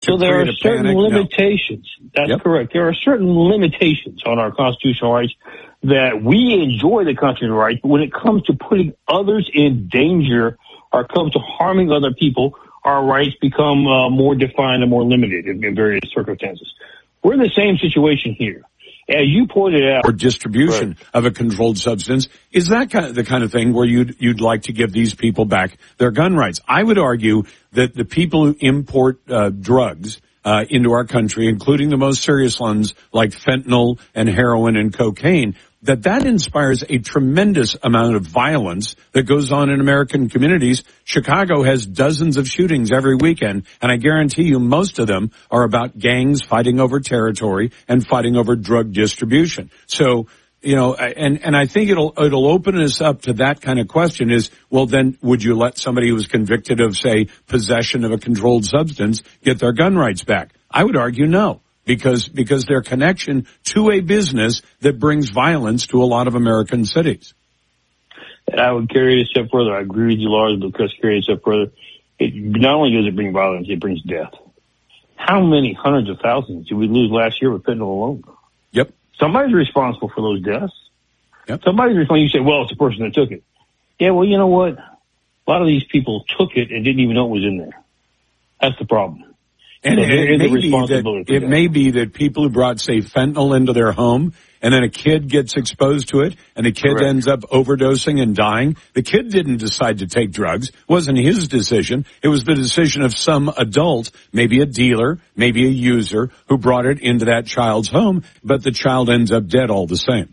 So there are certain limitations. That's correct. There are certain limitations on our constitutional rights that we enjoy the constitutional rights, but when it comes to putting others in danger or comes to harming other people, our rights become more defined and more limited in various circumstances. We're in the same situation here. As you pointed out, or distribution of a controlled substance, is that the kind of thing where you'd like to give these people back their gun rights? I would argue that the people who import drugs into our country, including the most serious ones like fentanyl and heroin and cocaine, that inspires a tremendous amount of violence that goes on in American communities. Chicago has dozens of shootings every weekend, and I guarantee you most of them are about gangs fighting over territory and fighting over drug distribution. So, you know, and I think it'll open us up to that kind of question is, well, then would you let somebody who was convicted of, say, possession of a controlled substance get their gun rights back? I would argue no. Because their connection to a business that brings violence to a lot of American cities. And I would carry it a step further. I agree with you, Lars, because carry it a step further. It not only does it bring violence, it brings death. How many hundreds of thousands did we lose last year with fentanyl alone? Yep. Somebody's responsible for those deaths. Yep. Somebody's responsible. You say, well, it's the person that took it. Yeah, well, you know what? A lot of these people took it and didn't even know it was in there. That's the problem. And so it may be that people who brought, say, fentanyl into their home, and then a kid gets exposed to it, and the kid ends up overdosing and dying. The kid didn't decide to take drugs. It wasn't his decision. It was the decision of some adult, maybe a dealer, maybe a user, who brought it into that child's home, but the child ends up dead all the same.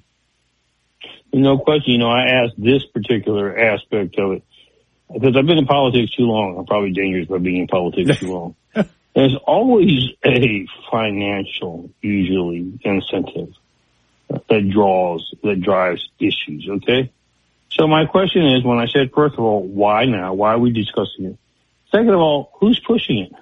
No question. You know, I asked this particular aspect of it because I've been in politics too long. I'm probably dangerous by being in politics too long. There's always a financial, usually, incentive that drives issues, okay? So my question is, when I said, first of all, why now? Why are we discussing it? Second of all, who's pushing it?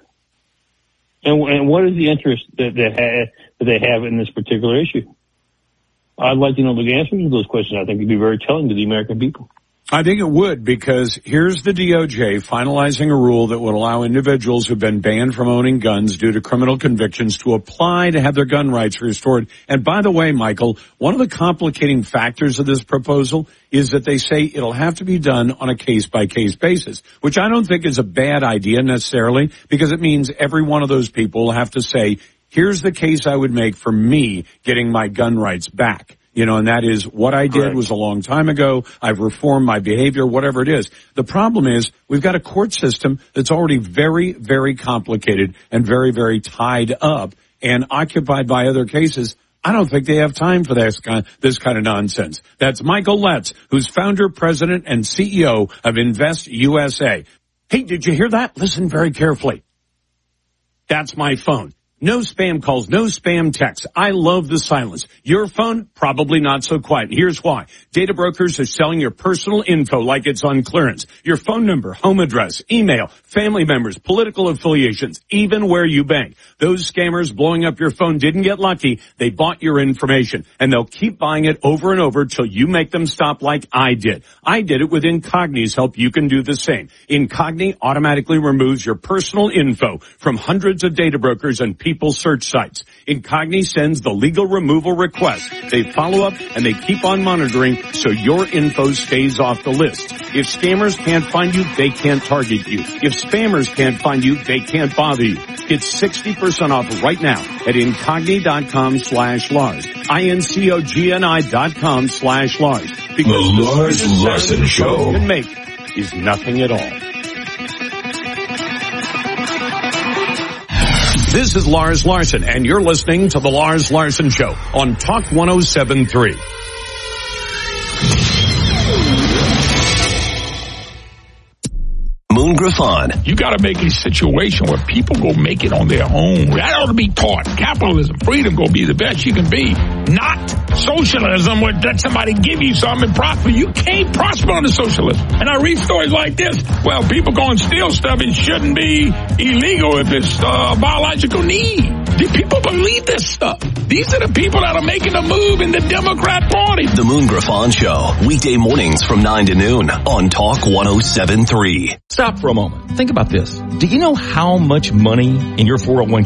And what is the interest that they have in this particular issue? I'd like to know the answers to those questions. I think it'd be very telling to the American people. I think it would, because here's the DOJ finalizing a rule that would allow individuals who've been banned from owning guns due to criminal convictions to apply to have their gun rights restored. And by the way, Michael, one of the complicating factors of this proposal is that they say it'll have to be done on a case-by-case basis, which I don't think is a bad idea necessarily, because it means every one of those people will have to say, here's the case I would make for me getting my gun rights back. You know, and that is what I did was a long time ago. I've reformed my behavior, whatever it is. The problem is we've got a court system that's already very, very complicated and very, very tied up and occupied by other cases. I don't think they have time for this kind of nonsense. That's Michael Letts, who's founder, president, and CEO of Invest USA. Hey, did you hear that? Listen very carefully. That's my phone. No spam calls, no spam texts. I love the silence. Your phone, probably not so quiet. Here's why. Data brokers are selling your personal info like it's on clearance. Your phone number, home address, email, family members, political affiliations, even where you bank. Those scammers blowing up your phone didn't get lucky. They bought your information, and they'll keep buying it over and over till you make them stop like I did. I did it with Incogni's help. You can do the same. Incogni automatically removes your personal info from hundreds of data brokers and people search sites. Incogni sends the legal removal request. They follow up and they keep on monitoring so your info stays off the list. If scammers can't find you, they can't target you. If spammers can't find you, they can't bother you. Get 60% off right now at Incogni.com/Lars. INCOGNI.com/Lars. Because the Lars Larson Show can make is nothing at all. This is Lars Larson, and you're listening to The Lars Larson Show on Talk 107.3. Moon Griffon. You got to make a situation where people go make it on their own. That ought to be taught. Capitalism, freedom, go be the best you can be. Not socialism, where let somebody give you something and prosper. You can't prosper under socialism. And I read stories like this. Well, people go and steal stuff. It shouldn't be illegal if it's a biological need. Do people believe this stuff? These are the people that are making the move in the Democrat Party. The Moon Griffon Show, weekday mornings from 9 to noon on Talk 107.3. Stop for a moment. Think about this. Do you know how much money in your 401k